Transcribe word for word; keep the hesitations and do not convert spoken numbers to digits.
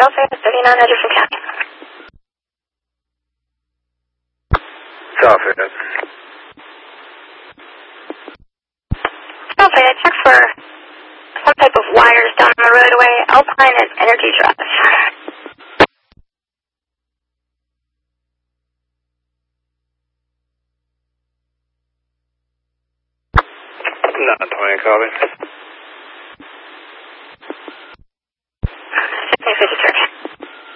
Alpha, seventy-nine Henderson County. Alpha. Alpha, I checked for some type of wires down the roadway, Alpine and Energy Drive. nine twenty, copy.